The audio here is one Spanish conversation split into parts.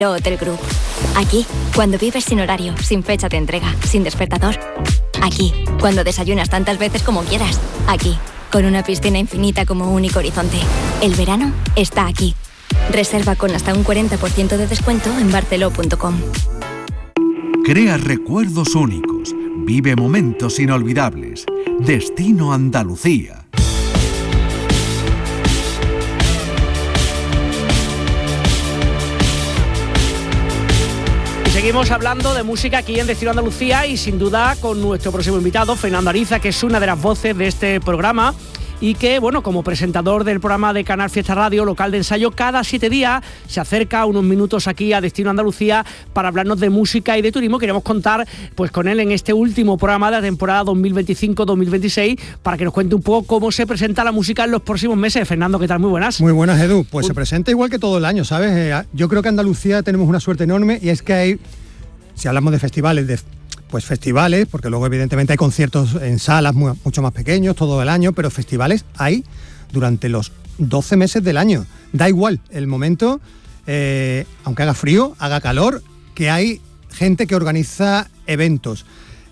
Hotel Group. Aquí, cuando vives sin horario, sin fecha de entrega, sin despertador. Aquí, cuando desayunas tantas veces como quieras. Aquí, con una piscina infinita como único horizonte. El verano está aquí. Reserva con hasta un 40% de descuento en barceló.com. Crea recuerdos únicos. Vive momentos inolvidables. Destino Andalucía. Seguimos hablando de música aquí en Destino Andalucía y sin duda con nuestro próximo invitado, Fernando Ariza, que es una de las voces de este programa y que, bueno, como presentador del programa de Canal Fiesta Radio, local de ensayo, cada 7 días se acerca unos minutos aquí a Destino Andalucía para hablarnos de música y de turismo. Queremos contar pues con él en este último programa de la temporada 2025-2026 para que nos cuente un poco cómo se presenta la música en los próximos meses. Fernando, ¿qué tal? Muy buenas. Muy buenas, Edu. Pues se presenta igual que todo el año, ¿sabes? Yo creo que en Andalucía tenemos una suerte enorme y es que hay, si hablamos de festivales, pues festivales, porque luego evidentemente hay conciertos en salas mucho más pequeños todo el año, pero festivales hay durante los 12 meses del año. Da igual el momento, aunque haga frío, haga calor, que hay gente que organiza eventos.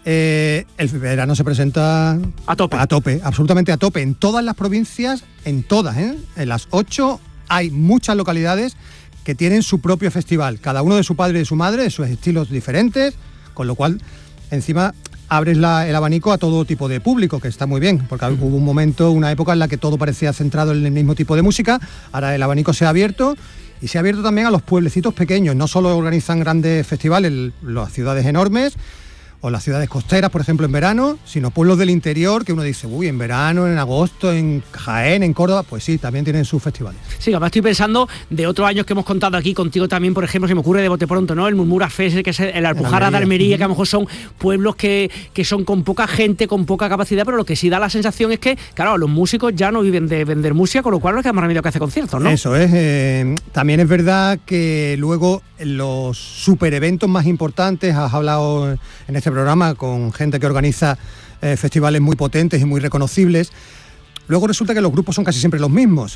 El verano se presenta a tope, absolutamente a tope, en todas las provincias, en todas, en las 8 hay muchas localidades que tienen su propio festival, cada uno de su padre y de su madre, de sus estilos diferentes, con lo cual encima abres el abanico a todo tipo de público, que está muy bien, porque hubo un momento, una época en la que todo parecía centrado en el mismo tipo de música. Ahora el abanico se ha abierto y se ha abierto también a los pueblecitos pequeños. No solo organizan grandes festivales las ciudades enormes o las ciudades costeras, por ejemplo, en verano, sino pueblos del interior que uno dice, uy, en verano, en agosto, en Jaén, en Córdoba, pues sí, también tienen sus festivales. Sí, además estoy pensando de otros años que hemos contado aquí contigo también, por ejemplo, se me ocurre de bote pronto, ¿no? El Murmura Fest, que es el Alpujarra de Almería, que a lo mejor son pueblos que son con poca gente, con poca capacidad, pero lo que sí da la sensación es que, claro, los músicos ya no viven de vender música, con lo cual no queda más remedio que hacer conciertos, ¿no? Eso es. También es verdad que luego los super eventos más importantes, has hablado en este programa con gente que organiza festivales muy potentes y muy reconocibles. Luego resulta que los grupos son casi siempre los mismos,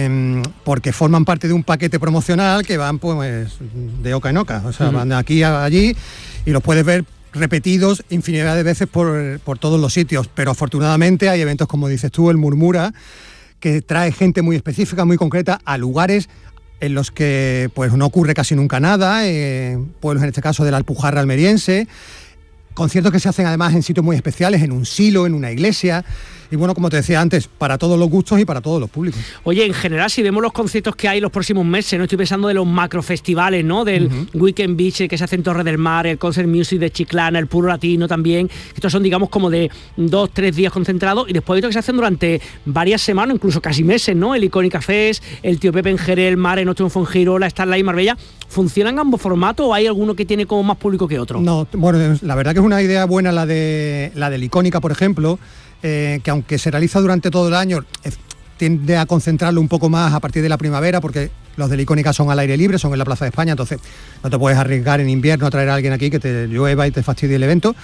porque forman parte de un paquete promocional que van pues de oca en oca, o sea, van de aquí a allí y los puedes ver repetidos infinidad de veces por todos los sitios, pero afortunadamente hay eventos, como dices tú, el Murmura, que trae gente muy específica, muy concreta, a lugares en los que pues no ocurre casi nunca nada, pueblos en este caso de la Alpujarra almeriense, conciertos que se hacen además en sitios muy especiales, en un silo, en una iglesia. Y bueno, como te decía antes, para todos los gustos y para todos los públicos. Oye, en general, si vemos los conciertos que hay los próximos meses, no estoy pensando de los macrofestivales, ¿no? Del Weekend Beach que se hace en Torre del Mar, el Concert Music de Chiclana, el Puro Latino también. Estos son, digamos, como de 2-3 días concentrados y después hay otros que se hacen durante varias semanas, incluso casi meses, ¿no? El Icónica Fest, el Tío Pepe en Jerez, el Mar, el Nostrum en Girola, Starlight en Marbella. ¿Funcionan ambos formatos o hay alguno que tiene como más público que otro? No, bueno, la verdad que es una idea buena la del Icónica, por ejemplo, que aunque se realiza durante todo el año, tiende a concentrarlo un poco más a partir de la primavera, porque los de la Icónica son al aire libre, son en la Plaza de España, entonces no te puedes arriesgar en invierno a traer a alguien aquí que te llueva y te fastidie el evento.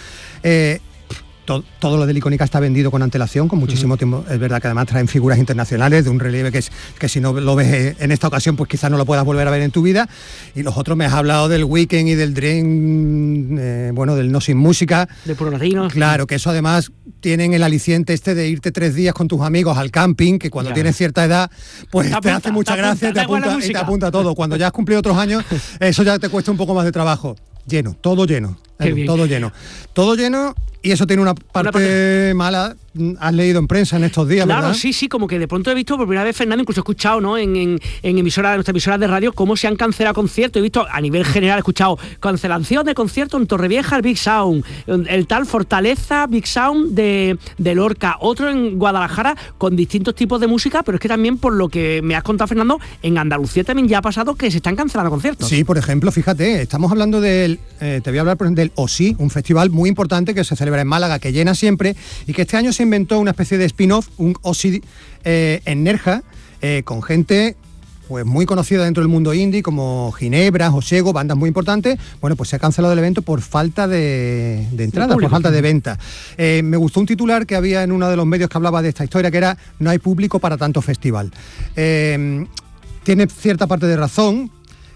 Todo lo de la Icónica está vendido con antelación, con muchísimo tiempo. Es verdad que además traen figuras internacionales de un relieve que si no lo ves en esta ocasión, pues quizás no lo puedas volver a ver en tu vida. Y los otros, me has hablado del Weekend y del Dream, del No Sin Música. De Puro Latino. Claro, que eso además tienen el aliciente de irte 3 días con tus amigos al camping, que cuando tienes cierta edad, pues te hace mucha gracia y te apunta todo. Cuando ya has cumplido otros años, eso ya te cuesta un poco más de trabajo. Lleno, todo lleno. Todo lleno. Y eso tiene una parte mala, has leído en prensa en estos días, claro, ¿verdad? Sí, como que de pronto he visto por primera vez, Fernando, incluso he escuchado, ¿no? en nuestras emisoras de radio, cómo se han cancelado conciertos. He visto, a nivel general, he escuchado cancelación de conciertos en Torrevieja, el Big Sound, el tal Fortaleza, Big Sound de Lorca, otro en Guadalajara, con distintos tipos de música, pero es que también, por lo que me has contado, Fernando, en Andalucía también ya ha pasado que se están cancelando conciertos. Sí, por ejemplo, fíjate, estamos hablando te voy a hablar por ejemplo del OSI, un festival muy importante que se celebra en Málaga, que llena siempre, y que este año se inventó una especie de spin-off, un OSI en Nerja, con gente pues muy conocida dentro del mundo indie, como Ginebra, Josego, bandas muy importantes. Bueno, pues se ha cancelado el evento por falta de entradas, por falta de venta. Me gustó un titular que había en uno de los medios que hablaba de esta historia, que era: no hay público para tanto festival. Tiene cierta parte de razón.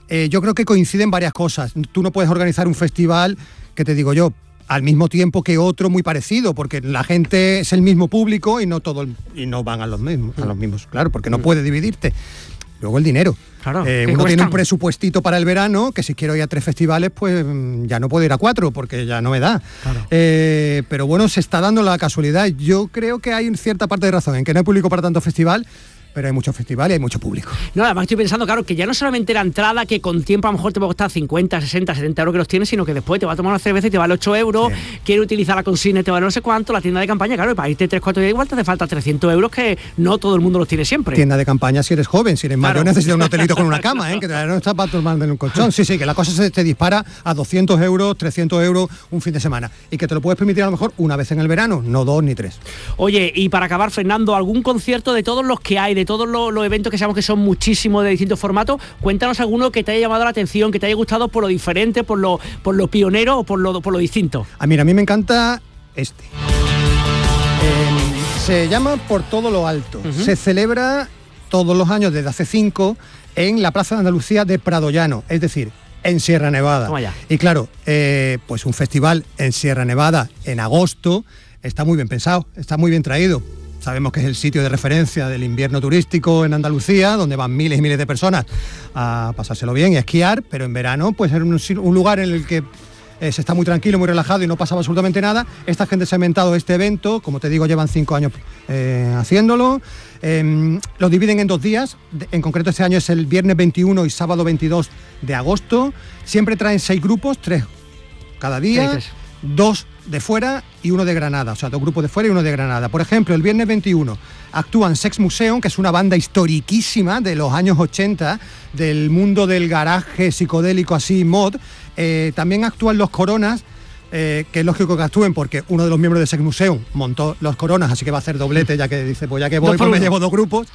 Yo creo que coinciden varias cosas. Tú no puedes organizar un festival, que te digo yo, al mismo tiempo que otro muy parecido, porque la gente es el mismo público y no van a los mismos, claro, porque no puede dividirte. Luego el dinero. Claro, uno tiene un presupuestito para el verano, que si quiero ir a 3 festivales, pues ya no puedo ir a 4, porque ya no me da. Claro. Pero bueno, se está dando la casualidad. Yo creo que hay cierta parte de razón en que no hay público para tanto festival, pero hay muchos festivales y hay mucho público. No, además estoy pensando, claro, que ya no solamente la entrada, que con tiempo a lo mejor te va a costar 50, 60, 70 euros que los tienes, sino que después te va a tomar una cerveza y te vale 8 euros, quiere utilizar la consigna y te vale no sé cuánto, la tienda de campaña, claro, y para irte 3-4 días igual te hace falta 300 euros, que no todo el mundo los tiene siempre. Tienda de campaña si eres joven, si eres mayor necesitas un hotelito con una cama, que no estás para tomar en un colchón. Sí, que la cosa se te dispara a 200 euros, 300 euros un fin de semana, y que te lo puedes permitir a lo mejor una vez en el verano, no 2 ni 3. Oye, y para acabar, Fernando, algún concierto de todos los que hay, de todos los eventos que sabemos que son muchísimos de distintos formatos, cuéntanos alguno que te haya llamado la atención, que te haya gustado por lo diferente, por lo pionero o por lo distinto. A mí me encanta este. Se llama Por Todo Lo Alto. Se celebra todos los años desde hace 5 en la Plaza de Andalucía de Pradollano, es decir, en Sierra Nevada. Y claro, pues un festival en Sierra Nevada en agosto está muy bien pensado, está muy bien traído. Sabemos que es el sitio de referencia del invierno turístico en Andalucía, donde van miles y miles de personas a pasárselo bien y a esquiar, pero en verano pues es un lugar en el que se está muy tranquilo, muy relajado y no pasaba absolutamente nada. Esta gente se ha inventado este evento, como te digo, llevan 5 años haciéndolo. Lo dividen en 2 días, en concreto este año es el viernes 21 y sábado 22 de agosto. Siempre traen 6 grupos, 3 cada día, 2 de fuera y 1 de Granada, o sea, 2 grupos de fuera y 1 de Granada. Por ejemplo, el viernes 21 actúan Sex Museum, que es una banda historiquísima de los años 80, del mundo del garaje psicodélico así, mod. También actúan Los Coronas, que es lógico que actúen porque uno de los miembros de Sex Museum montó Los Coronas, así que va a hacer doblete, ya que dice, pues ya que voy, pues me llevo 2 grupos.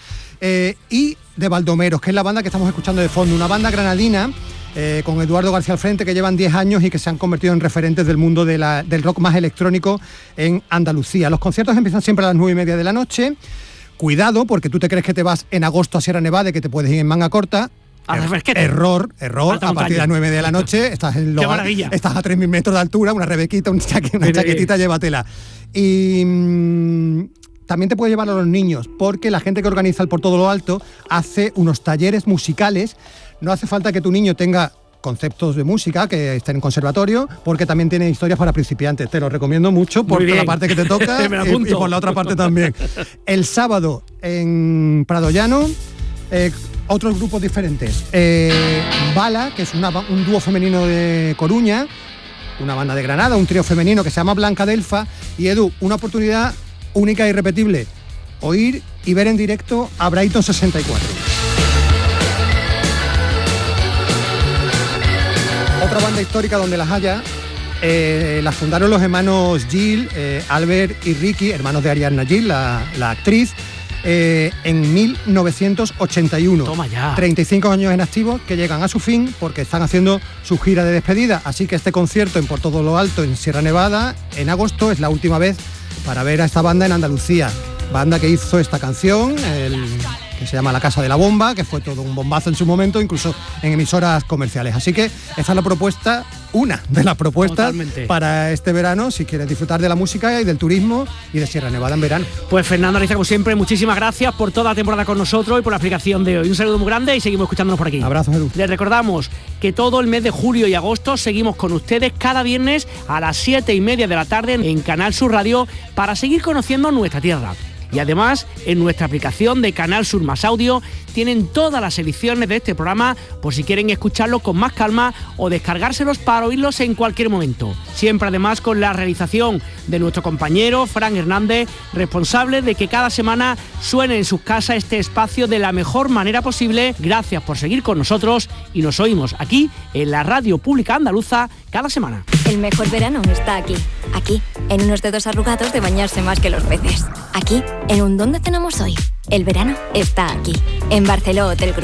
Y de Baldomeros, que es la banda que estamos escuchando de fondo, una banda granadina, con Eduardo García al frente, que llevan 10 años y que se han convertido en referentes del mundo del rock más electrónico en Andalucía. Los conciertos empiezan siempre a las 9:30 de la noche. Cuidado, porque tú te crees que te vas en agosto a Sierra Nevada y que te puedes ir en manga corta. Error. A partir de las 9:30 de la noche estás a 3.000 metros de altura, una rebequita, una chaquetita, llévatela. Y también te puedes llevar a los niños, porque la gente que organiza el Por Todo Lo Alto hace unos talleres musicales. No hace falta que tu niño tenga conceptos de música, que esté en conservatorio, porque también tiene historias para principiantes. Te lo recomiendo mucho por la parte que te toca y por la otra parte también. El sábado en Pradollano, otros grupos diferentes. Bala, que es un dúo femenino de Coruña, una banda de Granada, un trío femenino que se llama Blanca Delfa. Y Edu, una oportunidad única e irrepetible, oír y ver en directo a Brighton 64. Otra banda histórica donde las haya, las fundaron los hermanos Gil, Albert y Ricky, hermanos de Ariadna Gil, la actriz, en 1981. Toma ya. 35 años en activo que llegan a su fin porque están haciendo su gira de despedida. Así que este concierto en Por Todo Lo Alto, en Sierra Nevada, en agosto, es la última vez para ver a esta banda en Andalucía. Banda que hizo esta canción, que se llama La Casa de la Bomba, que fue todo un bombazo en su momento, incluso en emisoras comerciales. Así que esa es la propuesta, una de las propuestas para este verano, si quieres disfrutar de la música y del turismo y de Sierra Nevada en verano. Pues Fernando Ariza, como siempre, muchísimas gracias por toda la temporada con nosotros y por la explicación de hoy. Un saludo muy grande y seguimos escuchándonos por aquí. Abrazos, Edu. Les recordamos que todo el mes de julio y agosto seguimos con ustedes cada viernes a las 7:30 de la tarde en Canal Sur Radio para seguir conociendo nuestra tierra. Y además, en nuestra aplicación de Canal Sur Más Audio tienen todas las ediciones de este programa por si quieren escucharlo con más calma o descargárselos para oírlos en cualquier momento. Siempre además con la realización de nuestro compañero Fran Hernández, responsable de que cada semana suene en sus casas este espacio de la mejor manera posible. Gracias por seguir con nosotros y nos oímos aquí en la Radio Pública Andaluza cada semana. El mejor verano está aquí. Aquí, en unos dedos arrugados de bañarse más que los peces. Aquí, en un ¿dónde cenamos hoy? El verano está aquí. En Barceló Hotel Group.